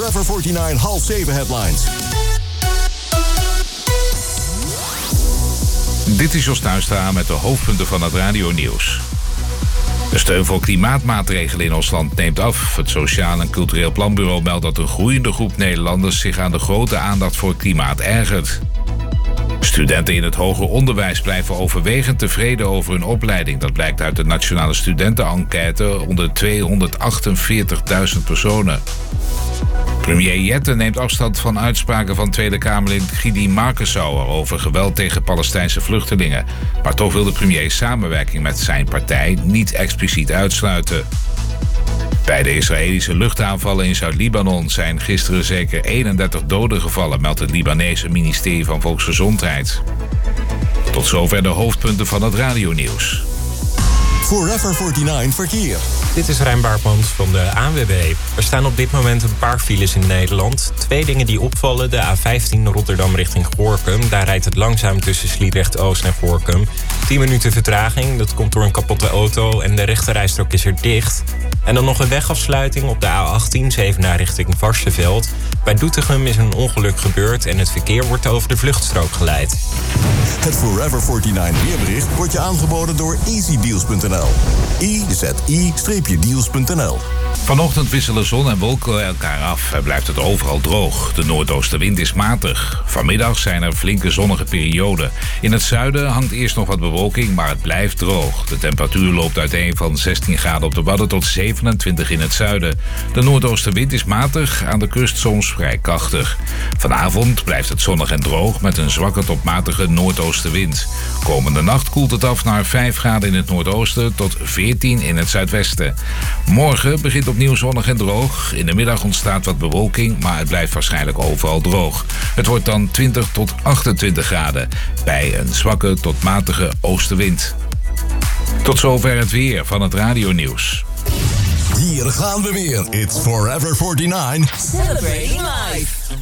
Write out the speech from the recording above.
Forever 49 1:30 headlines. Dit is Jos Tuinstra met de hoofdpunten van het radionieuws. De steun voor klimaatmaatregelen in ons land neemt af. Het Sociaal en Cultureel Planbureau meldt dat een groeiende groep Nederlanders zich aan de grote aandacht voor klimaat ergert. Studenten in het hoger onderwijs blijven overwegend tevreden over hun opleiding. Dat blijkt uit de Nationale Studentenenquête onder 248.000 personen. Premier Jette neemt afstand van uitspraken van Tweede Kamerlid Gidi Markensauer over geweld tegen Palestijnse vluchtelingen. Maar toch wil de premier samenwerking met zijn partij niet expliciet uitsluiten. Bij de Israëlische luchtaanvallen in Zuid-Libanon zijn gisteren zeker 31 doden gevallen, meldt het Libanese ministerie van Volksgezondheid. Tot zover de hoofdpunten van het radionieuws. Forever 49 verkeer. Dit is Rijn Baartmans van de ANWB. Er staan op dit moment een paar files in Nederland. 2 dingen die opvallen. De A15 Rotterdam richting Gorinchem. Daar rijdt het langzaam tussen Sliedrecht-Oost en Gorinchem. 10 minuten vertraging. Dat komt door een kapotte auto en de rechterrijstrook is er dicht. En dan nog een wegafsluiting op de A18 Zevenaar richting Varsseveld. Bij Doetinchem is een ongeluk gebeurd en het verkeer wordt over de vluchtstrook geleid. Het Forever 49 weerbericht wordt je aangeboden door easydeals.nl. EZI-deals.nl. Vanochtend wisselen zon en wolken elkaar af en blijft het overal droog. De noordoostenwind is matig. Vanmiddag zijn er flinke zonnige perioden. In het zuiden hangt eerst nog wat bewolking, maar het blijft droog. De temperatuur loopt uiteen van 16 graden op de Wadden tot 27 in het zuiden. De noordoostenwind is matig, aan de kust soms vrij krachtig. Vanavond blijft het zonnig en droog met een zwakke tot matige noordoostenwind. Komende nacht koelt het af naar 5 graden in het noordoosten tot 14 in het zuidwesten. Morgen begint opnieuw zonnig en droog. In de middag ontstaat wat bewolking, maar het blijft waarschijnlijk overal droog. Het wordt dan 20 tot 28 graden bij een zwakke tot matige oostenwind. Tot zover het weer van het radionieuws. Hier gaan we weer. It's Forever 49. Celebrating life.